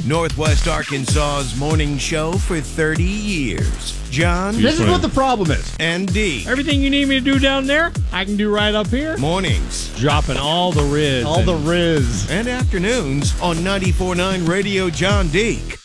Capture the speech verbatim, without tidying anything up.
Northwest Arkansas's morning show for thirty years. John. This is what the problem is. And D. Everything you need me to do down there, I can do right up here. Mornings. Dropping all the riz. All the riz. And afternoons on ninety-four point nine Radio John Deek.